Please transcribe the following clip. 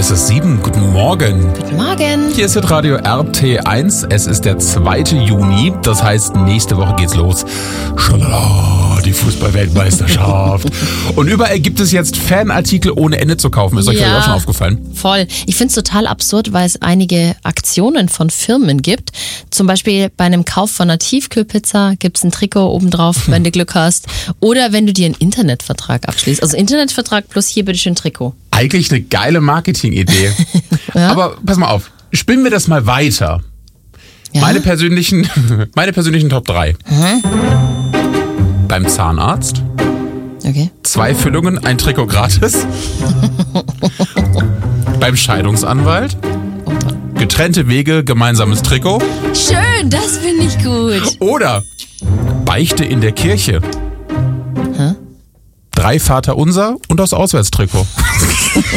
ist es 7. Guten Morgen. Guten Morgen. Hier ist das Radio RT1. Es ist der 2. Juni. Das heißt, nächste Woche geht's los. Schalala, die Fußball-Weltmeisterschaft. Und überall gibt es jetzt Fanartikel ohne Ende zu kaufen. Ist euch vielleicht auch schon aufgefallen? Voll. Ich finde es total absurd, weil es einige Aktionen von Firmen gibt. Zum Beispiel bei einem Kauf von einer Tiefkühlpizza gibt es ein Trikot obendrauf, wenn du Glück hast. Oder wenn du dir einen Internetvertrag abschließt. Also Internetvertrag plus hier bitte schön Trikot. Eigentlich eine geile Marketing-Idee. Ja? Aber pass mal auf, spinnen wir das mal weiter. Ja? Meine persönlichen Top 3. Beim Zahnarzt. Okay. 2 Füllungen, ein Trikot gratis. Beim Scheidungsanwalt. Getrennte Wege, gemeinsames Trikot. Schön, das finde ich gut. Oder Beichte in der Kirche. 3 Vaterunser und das Auswärtstrikot.